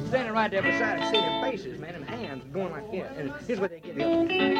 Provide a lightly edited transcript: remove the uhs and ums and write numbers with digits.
Standing right there beside him, seeing their faces, man, and hands going like this. And here's what they get.